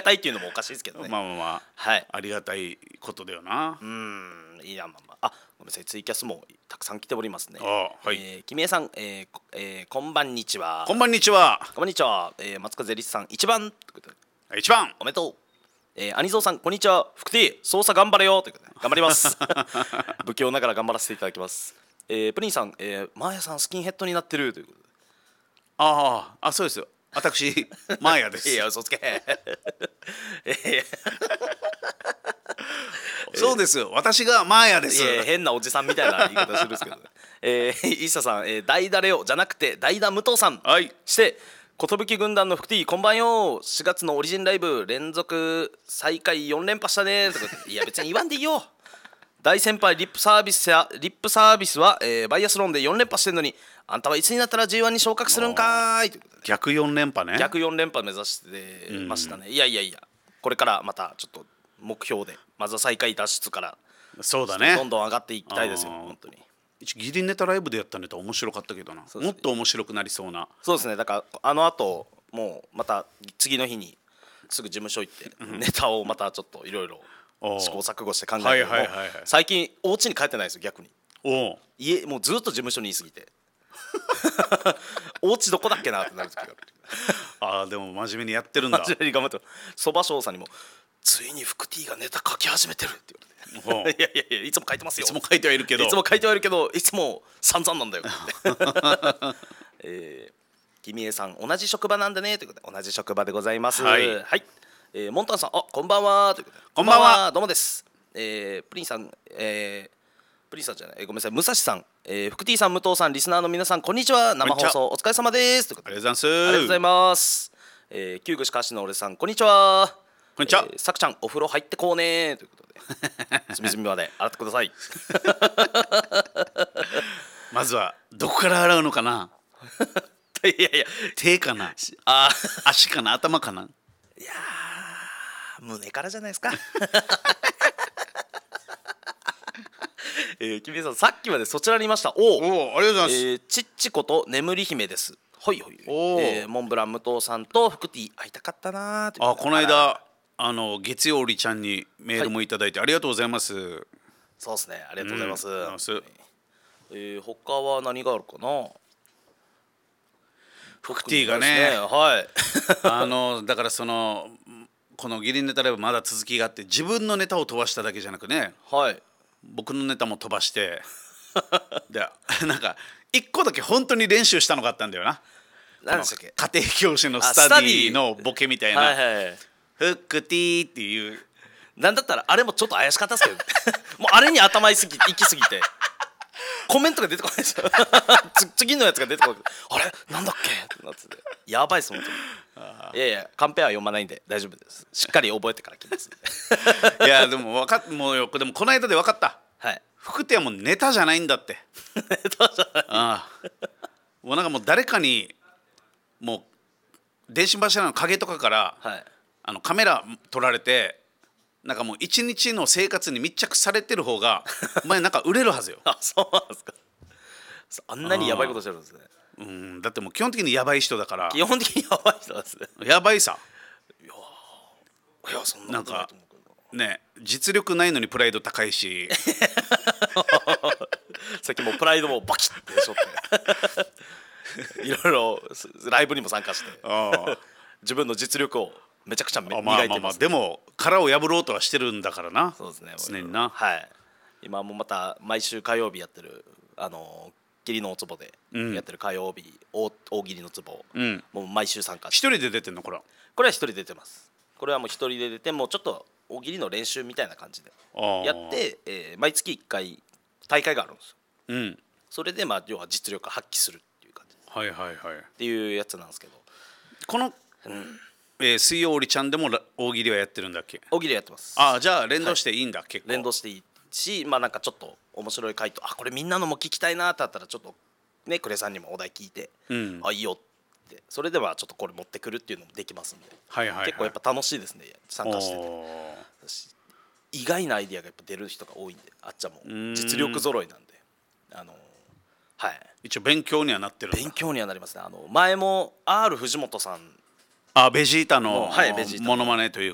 たいっていうのもおかしいですけどね。 まあまあまあ、 はい、 ありがたいことだよな。 いや、まあまあ、ごめんなさい、ツイキャスもたくさん来ておりますね。 はい、 君江さん、こんばんにちは。 こんばんにちは。 こんばんにちは。松風リスさん一番一番おめでとう。兄蔵さんこんにちは。福 T 捜査頑張れよということで頑張ります不況ながら頑張らせていただきます。プリンさん、マーヤさんスキンヘッドになってるということで。 そうですよ。私マーヤです。 いや嘘つけそうですよ。私がマーヤです。 いや変なおじさんみたいな言い方するんですけどね。イッサさん、代打レオじゃなくて代打武藤さん、 はい、 して寿軍団の福 T こんばんよ。4月のオリジンライブ連続再開4連覇したねとかいや別に言わんでいいよ。大先輩リップサービスは、バイアスロンで4連覇してるのにあんたはいつになったら G1 に昇格するんかーいということで逆4連覇ね。 逆4連覇目指してましたね。いやこれからまたちょっと目標でまずは最下位脱出からそうだね。 どんどん上がっていきたいですよ本当に。 ギリネタライブでやったネタ面白かったけどな、もっと面白くなりそうな。 そうですね。だからあの後もうまた次の日にすぐ事務所行ってネタをまたちょっといろいろ試行錯誤して考えて、最近お家に帰ってないですよ逆に。家もうずっと事務所にいすぎてお家どこだっけなってなる時がある。 でも真面目にやってるんだ。 真面目に頑張ってる。そば翔さんにもついに福 T がネタ書き始めてるって言われていやいつも書いてますよ。 いつも書いてはいるけどいつも散々なんだよ君江さん同じ職場なんだねということで同じ職場でございます。はい、モンタンさんこんばんはということでこんばんはどうもです。プリンさんプリンさんじゃない、ごめんなさい、武蔵さん、福 T さん武藤さんリスナーの皆さんこんにちは。生放送お疲れ様ですということでありがとうございます。旧具しかしの俺さんこんにちは。 こんにちは。 さくちゃんお風呂入ってこうねということで隅々まで洗ってくださいまずはどこから洗うのかな。 いや手かな、足かな、頭かな。 いや胸からじゃないですか君さんさっきまでそちらにいました。ありがとうございます。 ちっちこと眠り姫です。はいモンブラン武藤さんと福 T 会いたかったなー。 この間月曜りちゃんにメールもいただいてありがとうございます。 そうですね、ありがとうございます。他は何があるかな。 福 T がね、だからこのギリネタライブまだ続きがあって、自分のネタを飛ばしただけじゃなくね、僕のネタも飛ばしてでなんか一個だけ本当に練習したのがあったんだよな。 何でしたっけ。 家庭教師のスタディのボケみたいな福 T っていう。 なんだったらあれもちょっと怪しかったですけどもうあれに頭行きすぎてコメントが出てこないですよ次のやつが出てこない。あれなんだっけってなっててやばいです本当に。いやカンペは読まないんで大丈夫です。しっかり覚えてから来ますいやでもでもこの間で分かった。福 T はもうネタじゃないんだってネタじゃない。 もうなんかもう誰かにもう電信柱の影とかから、カメラ撮られてなんかもう一日の生活に密着されてる方がお前なんか売れるはずよ。 そうなんですか。あんなにやばいことしてるんですね。 だってもう基本的にやばい人だから。 基本的にやばい人なんですね。 やばいさ。 いやそんなことないと思うけどね、実力ないのにプライド高いしさっきもプライドもバキッてしょっていろいろライブにも参加して自分の実力をめちゃくちゃ磨いてます。 でも殻を破ろうとはしてるんだからな。 そうですね、 常にな。 今もまた毎週火曜日やってる義理のおつぼでやってる火曜日大喜利のつぼ、もう毎週参加して。 一人で出てんのこれは一人で出てます。これはもう一人で出てもうちょっと大喜利の練習みたいな感じでやって、毎月1回大会があるんですよ。それで要は実力を発揮するっていう感じです。っていうやつなんですけど、 この水曜りちゃんでも大喜利はやってるんだっけ。 大喜利やってます。 じゃあ連動していいんだ。結構連動していいし、なんかちょっと面白い回答これみんなのも聞きたいなってあったらちょっとねクレさんにもお題聞いて、いいよってそれではちょっとこれ持ってくるっていうのもできますんで、結構やっぱ楽しいですね参加してて。意外なアイディアがやっぱ出る人が多いんであっちゃも実力揃いなんで一応勉強にはなってる。 勉強にはなりますね。前も R 藤本さんベジータのモノマネという